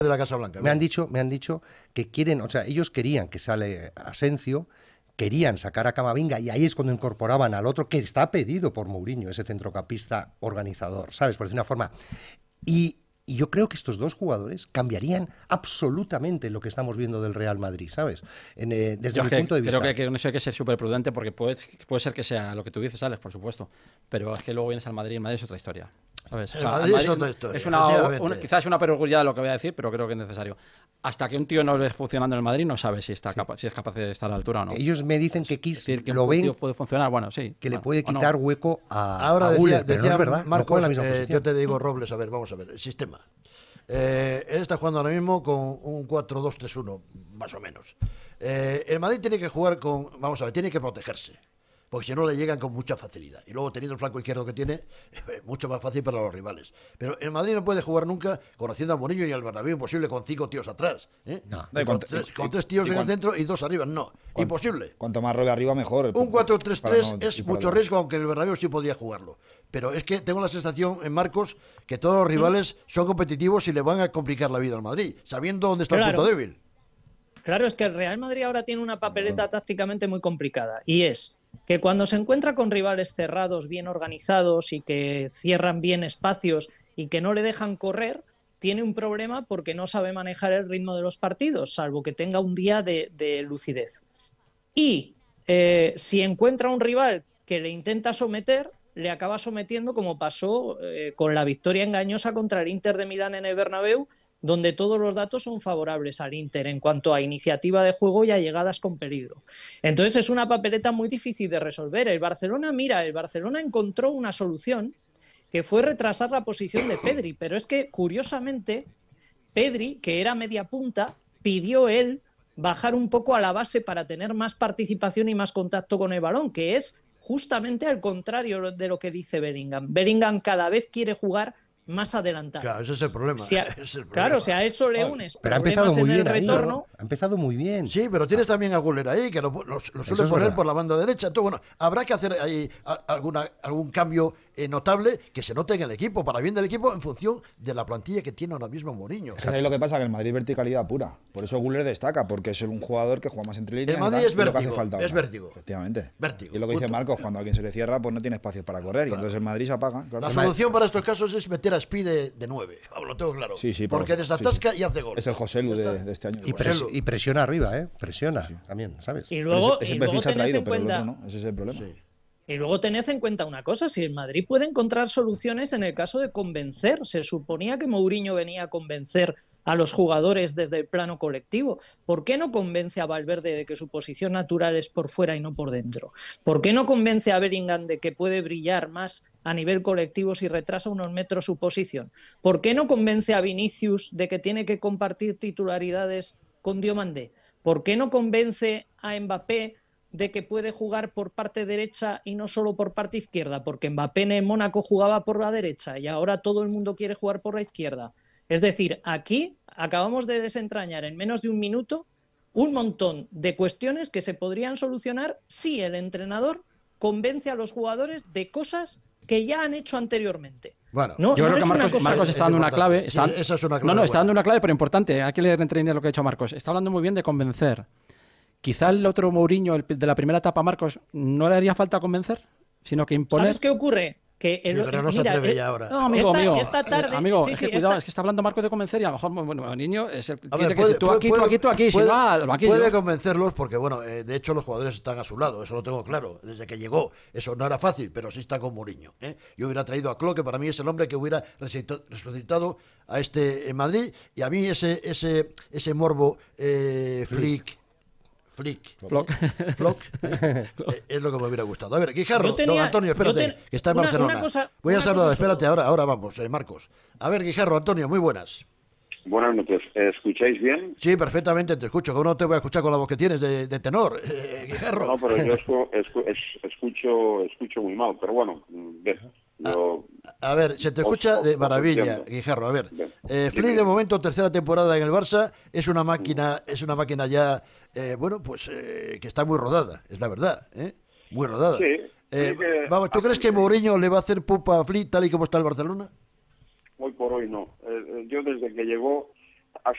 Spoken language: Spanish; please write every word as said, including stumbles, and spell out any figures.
de la Casa Blanca. Me han dicho, me han dicho que quieren, o sea, ellos querían que sale Asencio, querían sacar a Camavinga y ahí es cuando incorporaban al otro que está pedido por Mourinho, ese centrocampista organizador, ¿sabes? Por decir una forma. Y, y yo creo que estos dos jugadores cambiarían absolutamente lo que estamos viendo del Real Madrid, ¿sabes? En, eh, desde yo mi que, punto de vista. Creo que, que en eso hay que ser súper prudente porque puede, puede ser que sea lo que tú dices, Alex, por supuesto. Pero es que luego vienes al Madrid y el Madrid es otra historia. ¿Sabes? O sea, Madrid Madrid es otra historia, es una, una, quizás es una perogrullada lo que voy a decir, pero creo que es necesario. Hasta que un tío no ve funcionando en el Madrid, no sabe si está sí. capa, si es capaz de estar a la altura o no. Ellos me dicen que Kiss decir, que lo un ven, tío puede funcionar, bueno, sí. que bueno, le puede quitar no. hueco a, Ahora a decía, Guller, pero decía no es verdad, Marcos, no la misma eh, yo te digo, Robles, a ver, vamos a ver, el sistema. Eh, él está jugando ahora mismo con un cuatro dos tres uno, más o menos. Eh, el Madrid tiene que jugar con, vamos a ver, tiene que protegerse, porque si no le llegan con mucha facilidad. Y luego teniendo el flanco izquierdo que tiene, es mucho más fácil para los rivales. Pero el Madrid no puede jugar nunca conociendo a Mourinho y al Bernabéu, imposible con cinco tíos atrás. ¿eh? No, con, con, tres, con tres tíos en el centro y dos arriba, no, cuanto, imposible. Cuanto más robe arriba, mejor. Un cuatro tres tres no, es mucho riesgo, aunque el Bernabéu sí podía jugarlo. Pero es que tengo la sensación en Marcos que todos los rivales son competitivos y le van a complicar la vida al Madrid, sabiendo dónde está claro. el punto débil. Claro, es que el Real Madrid ahora tiene una papeleta tácticamente muy complicada y es que cuando se encuentra con rivales cerrados, bien organizados y que cierran bien espacios y que no le dejan correr, tiene un problema porque no sabe manejar el ritmo de los partidos, salvo que tenga un día de, de lucidez. Y eh, si encuentra un rival que le intenta someter, le acaba sometiendo como pasó eh, con la victoria engañosa contra el Inter de Milán en el Bernabéu, donde todos los datos son favorables al Inter en cuanto a iniciativa de juego y a llegadas con peligro. Entonces es una papeleta muy difícil de resolver. El Barcelona, mira, el Barcelona encontró una solución que fue retrasar la posición de Pedri, pero es que curiosamente Pedri, que era media punta, pidió él bajar un poco a la base para tener más participación y más contacto con el balón, que es justamente al contrario de lo que dice Bellingham. Bellingham cada vez quiere jugar más adelantado. Claro, ese es el problema. Si a, es el problema. Claro, o sea, a eso le unes. Pero ha empezado muy bien ahí, retorno. ¿no? Ha empezado muy bien. Sí, pero tienes también a Guller ahí, que lo, lo, lo suele poner verdad. por la banda derecha. Entonces, bueno, habrá que hacer ahí alguna, algún cambio eh, notable que se note en el equipo, para bien del equipo, en función de la plantilla que tiene ahora mismo Mourinho. Es ahí lo que pasa, que el Madrid es verticalidad pura. Por eso Guller destaca, porque es un jugador que juega más entre líneas. El Madrid tal, es vértigo, es, lo que hace falta es vértigo. Efectivamente. Vértigo. Y lo que dice Marcos, cuando a alguien se le cierra, pues no tiene espacio para correr. Claro. Y entonces el Madrid se apaga. Claro. La solución para estos casos es meter a Speed de, de nueve. Vamos, lo tengo claro. Sí, sí, porque desatasca sí, sí. y hace gol. Es el José Lu de, de este año. Y, pres y presiona arriba, ¿eh? Presiona sí, sí. también, ¿sabes? Y luego, ese, ese y perfil luego se ha traído, pero cuenta, el otro no. Ese es el problema. Sí. Y luego tened en cuenta una cosa, si el Madrid puede encontrar soluciones en el caso de convencer, se suponía que Mourinho venía a convencer a los jugadores desde el plano colectivo. ¿Por qué no convence a Valverde de que su posición natural es por fuera y no por dentro? ¿Por qué no convence a Bellingham de que puede brillar más a nivel colectivo si retrasa unos metros su posición? ¿Por qué no convence a Vinicius de que tiene que compartir titularidades con Diomandé? ¿Por qué no convence a Mbappé de que puede jugar por parte derecha y no solo por parte izquierda? Porque Mbappé en Mónaco jugaba por la derecha y ahora todo el mundo quiere jugar por la izquierda. Es decir, aquí acabamos de desentrañar en menos de un minuto un montón de cuestiones que se podrían solucionar si el entrenador convence a los jugadores de cosas que ya han hecho anteriormente. Bueno, no, yo no creo que Marcos, cosa... Marcos está dando una clave. Está... Sí, esa es una clave. No, no, está buena. dando una clave, pero importante. Hay que leer entre líneas lo que ha hecho Marcos. Está hablando muy bien de convencer. Quizá el otro Mourinho, el de la primera etapa, Marcos, no le haría falta convencer, sino que imponer. ¿Sabes qué ocurre? Que el, sí, pero no mira, se atreve el, ya ahora. No, amigo, esta, amigo, esta tarde, amigo sí, es que sí, cuidado, esta... es que está hablando Marcos de convencer y a lo mejor, bueno, el niño es el, tiene ver, que decir tú puede, aquí, puede, tú aquí, tú aquí, puede, si va al banquillo. Puede convencerlos porque, bueno, eh, de hecho los jugadores están a su lado, eso lo tengo claro, desde que llegó. Eso no era fácil, pero sí está con Mourinho. ¿eh? Yo hubiera traído a Klopp, que para mí es el hombre que hubiera resucitado a este en Madrid, y a mí ese, ese, ese morbo eh, flick. Flick, Flock, Flock ¿eh? Es lo que me hubiera gustado. A ver, Guijarro, tenía, don Antonio, espérate, ten... que está en una, Barcelona. Una cosa, Voy a una saludar, espérate, solo. ahora, ahora vamos, eh, Marcos. A ver, Guijarro, Antonio, muy buenas. Buenas noches, ¿escucháis bien? Sí, perfectamente, te escucho. ¿Cómo no te voy a escuchar con la voz que tienes de, de tenor, eh, Guijarro? No, pero yo escu escu escucho, escucho muy mal, pero bueno, bien. Yo... A, a ver, se te escucha os, de maravilla, Guijarro. A ver, eh, Flick de momento tercera temporada en el Barça, es una máquina, es una máquina ya, eh, bueno, pues eh, que está muy rodada, es la verdad, ¿eh? Muy rodada. Sí. Eh, que... vamos, ¿tú crees que Mourinho le va a hacer pupa a Flick tal y como está el Barcelona? Hoy por hoy no. Eh, yo desde que llegó